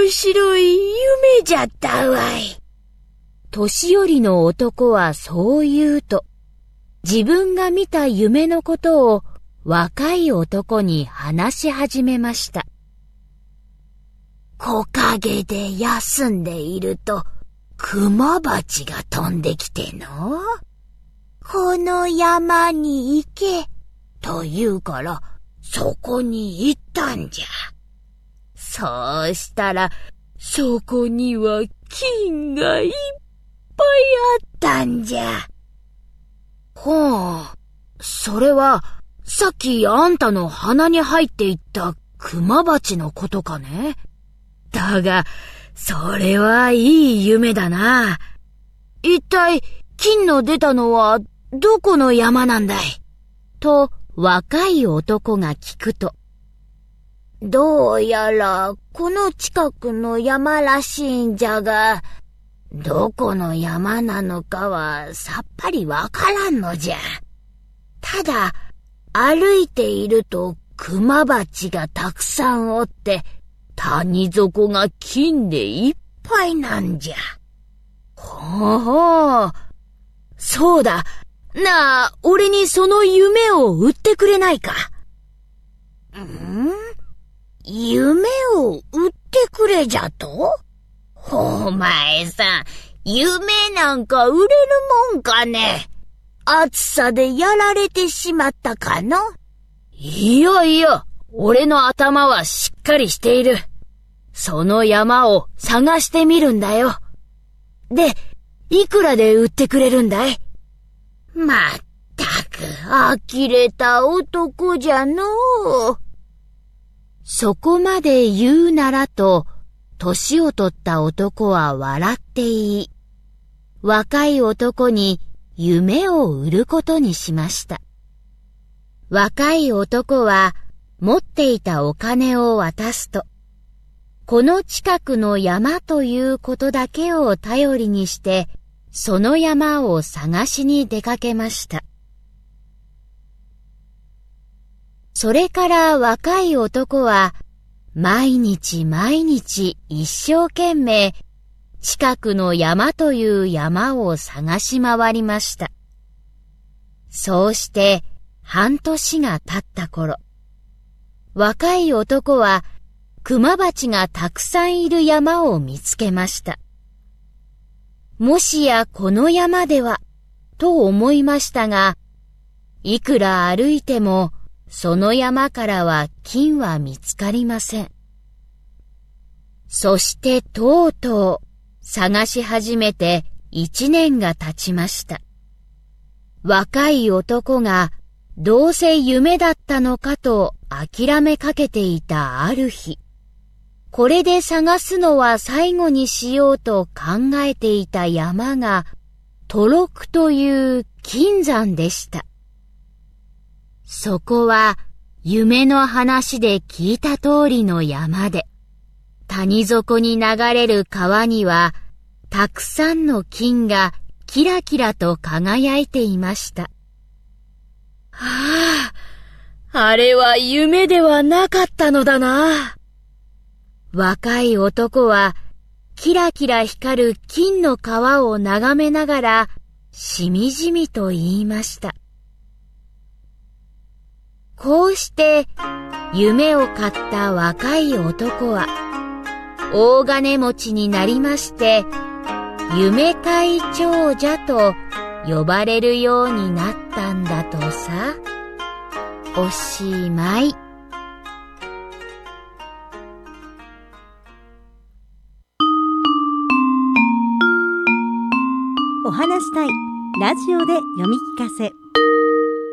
面白い夢じゃったわい。 年寄りの男はそう言うと、自分が見た夢のことを若い男に話し始めました。 木陰で休んでいると、熊鉢が飛んできての。この山に行け、と言うから、そこに行ったんじゃ。そうしたら、そこには金がいっぱいあったんじゃ。 ほう、それは、さっきあんたの鼻に入っていった熊鉢のことかね。 だが、それはいい夢だな。一体、金の出たのはどこの山なんだい？ と、若い男が聞くと、 どうやら、この近くの山らしいんじゃが、どこの山なのかはさっぱりわからんのじゃ。ただ、歩いていると熊鉢がたくさんおって、谷底が金でいっぱいなんじゃ。 ほうほう。 そうだ。なあ、俺にその夢を売ってくれないか。夢を売ってくれじゃと？お前さん、夢なんか売れるもんかね。暑さでやられてしまったかの？ いやいや、俺の頭はしっかりしている。その山を探してみるんだよ。 で、いくらで売ってくれるんだい？まったく、呆れた男じゃのう。 そこまで言うならと、年を取った男は笑って言い、若い男に夢を売ることにしました。若い男は持っていたお金を渡すと、この近くの山ということだけを頼りにして、その山を探しに出かけました。それから若い男は、毎日毎日一生懸命、近くの山という山を探し回りました。そうして半年が経った頃、若い男は熊鉢がたくさんいる山を見つけました。もしやこの山では、と思いましたが、いくら歩いても、その山からは金は見つかりません。そしてとうとう探し始めて1年が経ちました。若い男がどうせ夢だったのかと諦めかけていたある日、これで探すのは最後にしようと考えていた山がトロクという金山でした。そこは夢の話で聞いた通りの山で、谷底に流れる川にはたくさんの金がキラキラと輝いていました。 はあ、あれは夢ではなかったのだな。 若い男はキラキラ光る金の川を眺めながらしみじみと言いました。こうして夢を買った若い男は大金持ちになりまして、夢買い長者と呼ばれるようになったんだとさ。おしまい。 お話したいラジオで読み聞かせ。